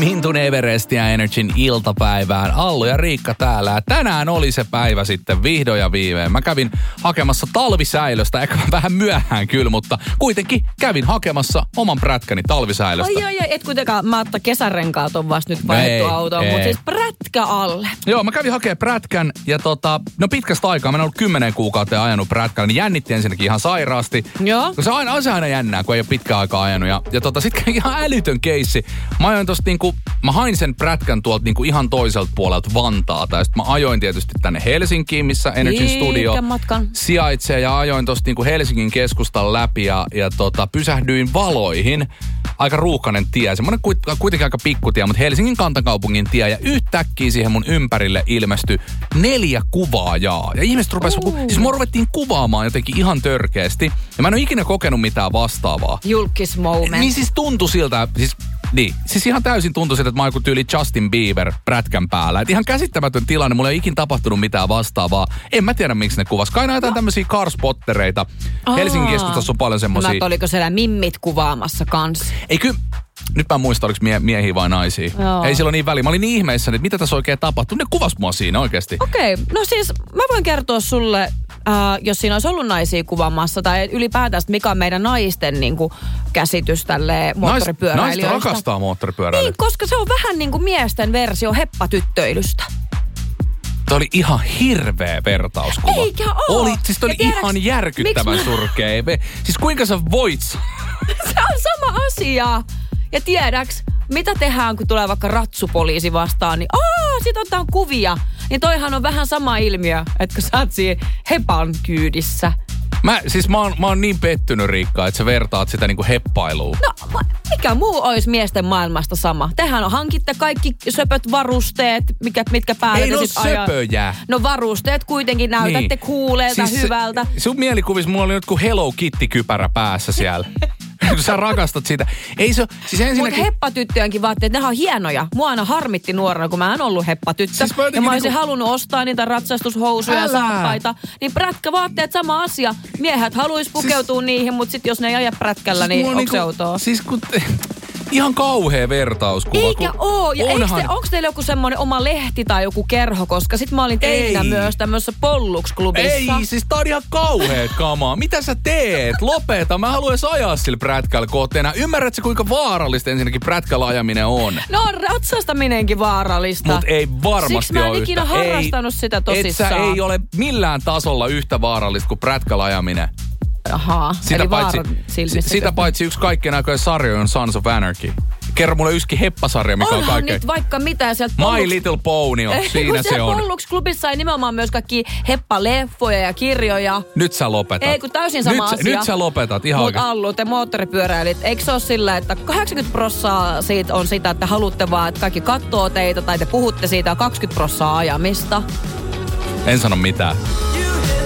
Mintun Everest ja Energyn iltapäivään. Allu ja Riikka täällä. Tänään oli se päivä sitten vihdoin ja viimein. Mä kävin hakemassa talvisäilöstä, ehkä vähän myöhään kyllä, mutta kuitenkin kävin hakemassa oman prätkäni talvisäilöstä. Ai, et kuitenkaan Maatta kesärenkaat on vasta nyt vaihdettu autoon, mutta siis prätkä alle. Joo, mä kävin hakemaan prätkän ja pitkästä aikaa, mä en ollut 10 kuukautta ajanut prätkällä, niin jännitti ensinnäkin ihan sairaasti. Joo. Se on aina jännää, kun ei ole pitkään aikaa ajanut. Ja sitten ihan älytön keissi. Mä hain sen prätkän tuolta ihan toiselta puolelta Vantaata. Ja sitten mä ajoin tietysti tänne Helsinkiin, missä Energyn studio sijaitsee. Ja ajoin tosta Helsingin keskustan läpi ja pysähdyin valoihin. Aika ruuhkainen tie. Semmoinen kuitenkin aika pikkutie, mutta Helsingin kantakaupungin tie. Ja yhtäkkiä siihen mun ympärille ilmestyi 4 kuvaajaa. Ja ihmiset siis me ruvettiin kuvaamaan jotenkin ihan törkeästi. Ja mä en ole ikinä kokenut mitään vastaavaa. Julkis moment. Niin siis tuntui siltä, siis ihan täysin tuntui siltä, että mä oon joku tyyli Justin Bieber prätkän päällä. Et ihan käsittämätön tilanne, mulla ei ikin tapahtunut mitään vastaavaa. En mä tiedä, miksi ne kuvas. Kai näitä tämmöisiä carspottereita. Helsingin keskustassa on paljon semmosia. Mä oliko siellä mimmit kuvaamassa kanssa? Ei kyllä. Nyt mä en muista, oliko miehiä vai naisia. Joo. Ei silloin niin väliä. Mä olin niin ihmeissäni, että mitä tässä oikein tapahtui. Ne kuvasi mua siinä oikeasti. Okei. No siis mä voin kertoa sulle, jos siinä olisi ollut naisia kuvaamassa tai ylipäätään, mikä on meidän naisten käsitys tälle moottoripyöräilijöistä. Naiset rakastaa moottoripyöräilyä. Niin, koska se on vähän niin kuin miesten versio heppatyttöilystä. Tämä oli ihan hirveä vertauskuva. Eikä oo. Siis toi oli ihan järkyttävän surkea. Siis kuinka sä voit? Se on sama asia. Ja tiedäks, mitä tehdään, kun tulee vaikka ratsupoliisi vastaan, niin sit otetaan kuvia. Niin toihan on vähän sama ilmiö, että kun sä oot siinä hepan kyydissä. Mä oon niin pettynyt, Riikka, että sä vertaat sitä niinku heppailuun. No, mikä muu olisi miesten maailmasta sama? Tehän hankitte kaikki söpöt varusteet, mitkä päälle ei sit ajaa. Ei söpöjä. No varusteet kuitenkin näytätte kuuleelta, siis hyvältä. Sun mielikuvissa mulla oli joku Hello Kitty-kypärä päässä siellä. Kun sä rakastat sitä. Ei se, siis ensinnäkin... Mutta heppatyttöjenkin vaatteet, nehän on hienoja. Mua aina harmitti nuorena, kun mä en ollut heppatyttö. Siis ja mä olisin halunnut ostaa niitä ratsastushousuja ja saappaita. Niin prätkävaatteet sama asia. Miehet haluis pukeutua niihin, mutta sit jos ne ei aja prätkällä, niin onko se outoa? Siis kun... Ihan kauhea vertauskuva. Eikä oo. Ja onko teillä joku semmoinen oma lehti tai joku kerho? Koska sit mä olin teinä myös tämmöisessä Pollux-klubissa. Ei, siis tää on ihan kauheet kamaa. Mitä sä teet? Lopeta. Mä haluan edes ajaa sillä prätkällä kootteena. Ymmärrätkö kuinka vaarallista ensinnäkin prätkällä ajaminen on? No on ratsastaminenkin vaarallista. Mut ei varmasti ole. Siksi mä en ikinä harrastanut sitä tosissaan. Et sä ei ole millään tasolla yhtä vaarallista kuin prätkällä ajaminen. Ahaa, sitä paitsi yksi kaikkien aikojen sarjoja on Sons of Anarchy. Kerro mulle yksikin heppasarja, mikä on kaikkein... nyt vaikka mitä sieltä My Little Pony on, siinä se on. Pollux-klubissa ei nimenomaan myös kaikki heppaleffoja ja kirjoja. Nyt sä lopetat. Ei, kun täysin sama asia. Nyt sä lopetat, ihan oikein. Mut Allu, te moottoripyöräilijät, eikö se ole sillä, että 80% siitä on sitä, että haluatte vaan, että kaikki katsoo teitä tai te puhutte siitä 20% ajamista? En sano mitään.